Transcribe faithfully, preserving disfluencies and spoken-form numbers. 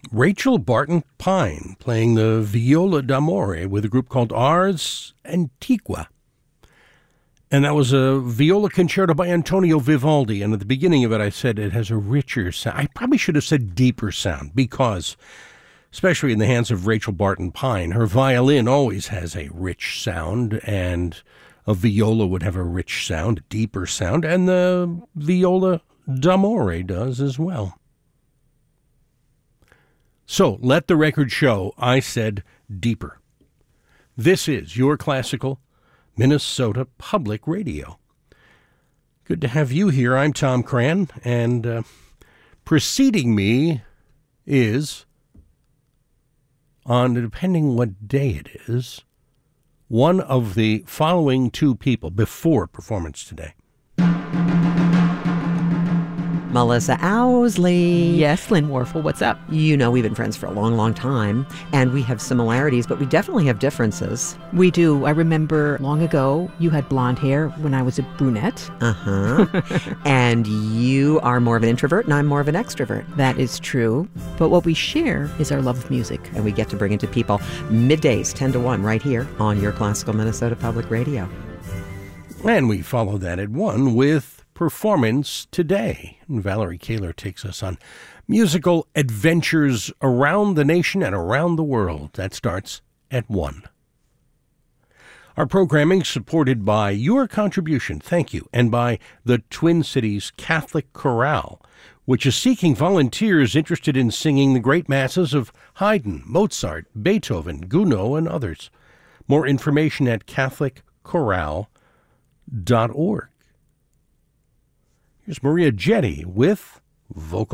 Rachel Barton Pine playing the viola d'amore with a group called Ars Antiqua. And that was a viola concerto by Antonio Vivaldi. And at the beginning of it, I said it has a richer sound. I probably should have said deeper sound because, especially in the hands of Rachel Barton Pine, her violin always has a rich sound, and a viola would have a rich sound, a deeper sound, and the viola d'amore does as well. So let the record show I said deeper. This is your classical Minnesota Public Radio. Good to have you here. I'm Tom Cran, and uh, preceding me is, on depending what day it is, one of the following two people before performance today. Melissa Owsley. Yes, Lynn Warfel, what's up? You know, we've been friends for a long, long time, and we have similarities, but we definitely have differences. We do. I remember long ago, you had blonde hair when I was a brunette. Uh-huh. And you are more of an introvert, and I'm more of an extrovert. That is true. But what we share is our love of music. And we get to bring it to people middays, ten to one, right here on your classical Minnesota Public Radio. And we follow that at one with Performance Today. And Valerie Kaler takes us on musical adventures around the nation and around the world. That starts at one. Our programming supported by your contribution, thank you, and by the Twin Cities Catholic Chorale, which is seeking volunteers interested in singing the great masses of Haydn, Mozart, Beethoven, Gounod, and others. More information at catholic chorale dot org. Here's Maria Jetty with Vocal